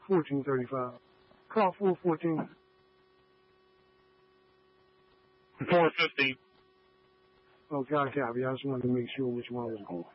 1435. Call 414. 415. Okay, copy. I just wanted to make sure which one was going.